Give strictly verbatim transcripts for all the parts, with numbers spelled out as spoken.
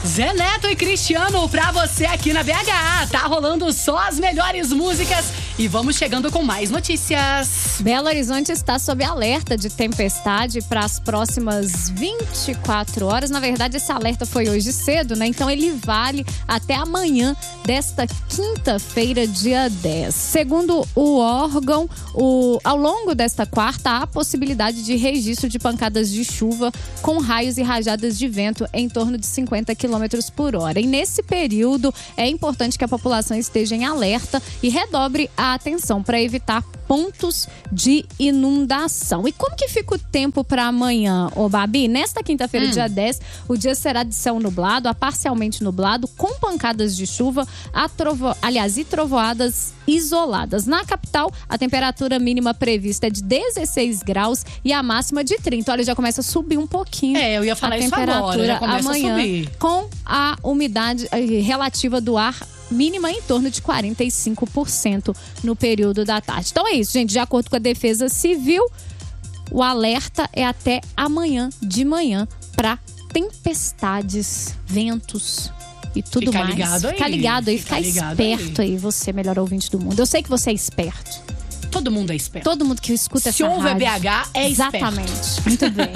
Zé Neto e Cristiano pra você aqui na B H. Tá rolando só as melhores músicas e vamos chegando com mais notícias. Belo Horizonte está sob alerta de tempestade para as próximas vinte e quatro horas. Na verdade, esse alerta foi hoje cedo, né? Então ele vale até amanhã desta quinta-feira, dia dez. Segundo o órgão, o, ao longo desta quarta, há a possibilidade de registro de pancadas de chuva com raios e rajadas de vento em torno de cinquenta quilômetros por hora. E nesse período, é importante que a população esteja em alerta e redobre a atenção para evitar pontos de inundação. E como que fica o tempo para amanhã, ô Babi? Nesta quinta-feira, hum. dia dez, o dia será de céu nublado a parcialmente nublado, com pancadas de chuva, a trovo... aliás, e trovoadas isoladas. Na capital, a temperatura mínima prevista é de dezesseis graus e a máxima de trinta. Olha, já começa a subir um pouquinho. É, eu ia falar a isso agora, já começa amanhã, a subir. Com a umidade relativa do ar mínima em torno de quarenta e cinco por cento no período da tarde. Então é isso, gente. De acordo com a Defesa Civil, o alerta é até amanhã de manhã para tempestades, ventos e tudo Fica mais. Ligado aí. Fica ligado aí, fica, fica ligado esperto aí. aí, você, melhor ouvinte do mundo. Eu sei que você é esperto. Todo mundo é esperto. Todo mundo que escuta Se essa ouve rádio. a B H, é esperto. Exatamente. Muito bem.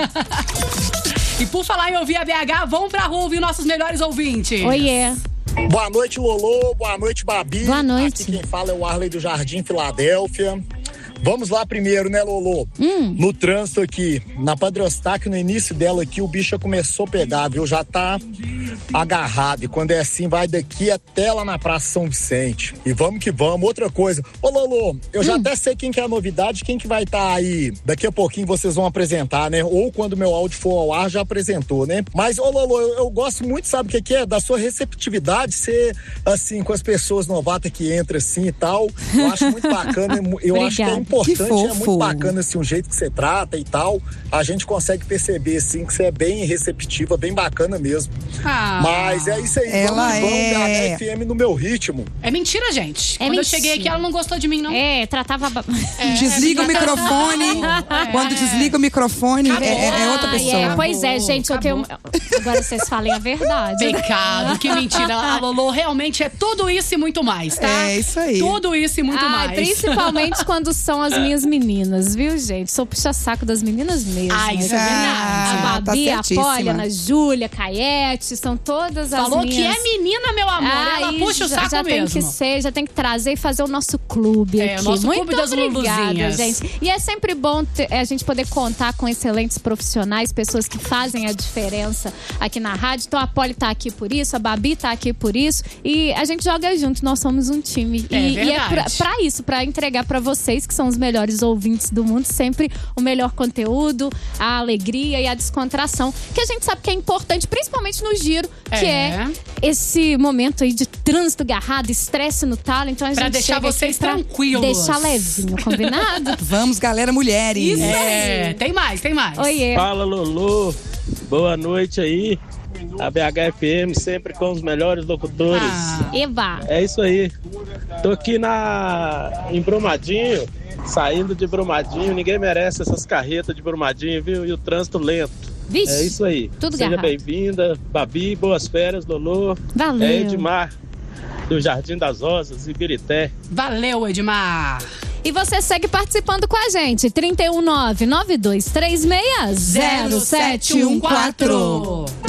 E por falar em ouvir a B H, vamos pra rua ouvir nossos melhores ouvintes. Oiê. Boa noite, Lolô. Boa noite, Babi. Boa noite. Aqui quem fala é o Arley do Jardim Filadélfia. Vamos lá primeiro, né, Lolô? Hum. No trânsito aqui, na Padre Eustáquio, no início dela aqui, o bicho já começou a pegar, viu? Já tá agarrado. E quando é assim, vai daqui até lá na Praça São Vicente. E vamos que vamos. Outra coisa. Ô, Lolô, eu já hum. até sei quem que é a novidade, quem que vai estar tá aí. Daqui a pouquinho vocês vão apresentar, né? Ou quando meu áudio for ao ar, já apresentou, né? Mas, ô, Lolô, eu, eu gosto muito, sabe o que que é? Da sua receptividade, ser, assim, com as pessoas novatas que entram assim e tal. Eu acho muito bacana. Eu acho que é importante, é muito bacana assim, o jeito que você trata e tal. A gente consegue perceber assim, que você é bem receptiva, bem bacana mesmo. Ah. Mas é isso aí. Ela vamos, vamos, é... B H F M no meu ritmo. É mentira, gente. É Quando mentira. eu cheguei aqui, ela não gostou de mim, não. É, tratava... É, desliga é, o microfone. É. Quando desliga o microfone, é, é outra pessoa. É, pois é, gente, Acabou. eu tenho... Agora vocês falem a verdade. Pecado, que mentira. A Lolô realmente é tudo isso e muito mais, tá? É isso aí. Tudo isso e muito ah, mais. Principalmente quando são as minhas meninas, viu, gente? Sou puxa-saco das meninas mesmo. Ah, isso é verdade. A Babi, tá a Polly, a Ana Júlia, a Caiete, são todas as Falou minhas... que é menina, meu amor. Ah, ela puxa o já, saco já mesmo. tem que ser, já tem que trazer e fazer o nosso clube é, aqui. o nosso Muito clube das obrigada, Luluzinhas. gente. E é sempre bom ter, a gente poder contar com excelentes profissionais, pessoas que fazem a diferença aqui na rádio. Então a Polly tá aqui por isso, a Babi tá aqui por isso. E a gente joga junto, nós somos um time. É e, verdade. e é pra, pra isso, pra entregar pra vocês, que são os melhores ouvintes do mundo, sempre o melhor conteúdo, a alegria e a descontração, que a gente sabe que é importante, principalmente no giro, que é, é esse momento aí de trânsito garrado, estresse no talo. Então a pra gente deixar vocês tranquilos. Deixar levinho, combinado? Vamos, galera, mulheres. Isso é, aí. tem mais, tem mais. Oiê. Fala, Lulu. Boa noite aí. A B H F M sempre com os melhores locutores. Ah. Eba. É isso aí. Tô aqui na em Brumadinho, saindo de Brumadinho. Ninguém merece essas carretas de Brumadinho, viu? E o trânsito lento. Vixe, é isso aí. Tudo Seja garrado. bem-vinda, Babi. Boas férias, Lulu. Valeu. É Edmar, do Jardim das Rosas, Ibirité. Valeu, Edmar. E você segue participando com a gente. trinta e um nove, nove dois três seis, zero sete um quatro.